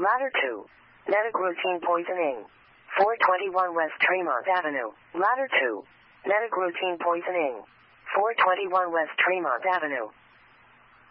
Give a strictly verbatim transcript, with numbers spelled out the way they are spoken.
Ladder two. Medic routine poisoning. four twenty-one West Tremont Avenue. Ladder two. Medic routine poisoning. four twenty-one West Tremont Avenue.